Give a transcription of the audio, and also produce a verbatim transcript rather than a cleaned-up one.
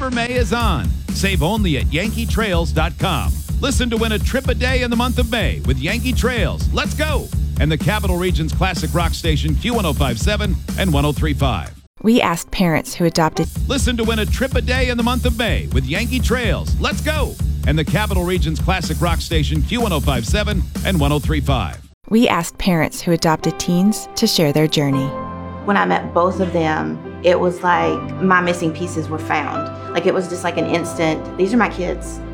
River May is on. Save only at yankee trails dot com. Listen to win a trip a day in the month of May with Yankee Trails. Let's go! And the Capital Region's classic rock station Q ten fifty-seven and ten thirty-five. We asked parents who adopted. Listen to win a trip a day in the month of May with Yankee Trails. Let's go! And the Capital Region's classic rock station Q ten fifty-seven and ten thirty-five. We asked parents who adopted teens to share their journey. When I met both of them, it was like my missing pieces were found. Like it was just like an instant, these are my kids.